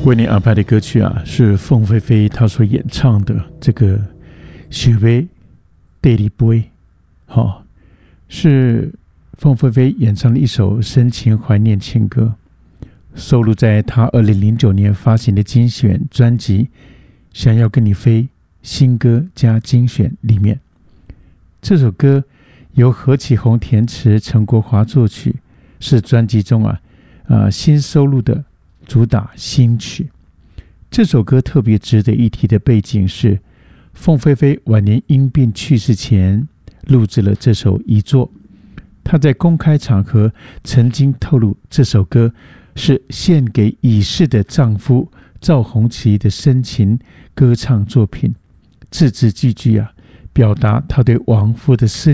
为你安排的歌曲啊，是凤飞飞她所演唱的这个《想要跟你飞》，是凤飞飞演唱的一首深情怀念情歌，收录在她2009年发行的精选专辑《想要跟你飞》新歌加精选里面。这首歌由何启宏填词，陈国华作曲，是专辑中新收录的主打新曲。这首歌特别值得一提的背景是，凤飞飞晚年因病去世前录制了这首遗作。她在公开场合曾经透露，这首歌是献给已逝的丈夫赵宏奇的深情歌唱作品，字字句句表达她对亡夫的思念。